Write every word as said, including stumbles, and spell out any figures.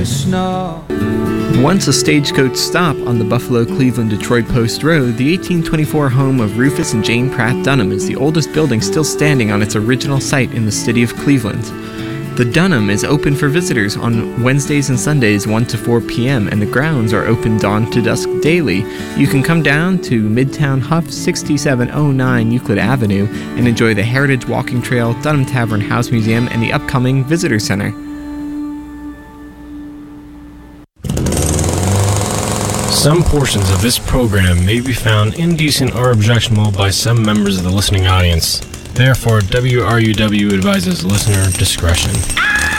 Snow. Once a stagecoach stop on the Buffalo, Cleveland, Detroit Post Road, the eighteen twenty-four home of Rufus and Jane Pratt Dunham is the oldest building still standing on its original site in the city of Cleveland. The Dunham is open for visitors on Wednesdays and Sundays one to four p.m. and the grounds are open dawn to dusk daily. You can come down to Midtown Huff, sixty-seven oh nine Euclid Avenue, and enjoy the Heritage Walking Trail, Dunham Tavern House Museum, and the upcoming Visitor Center. Some portions of this program may be found indecent or objectionable by some members of the listening audience. Therefore, W R U W advises listener discretion.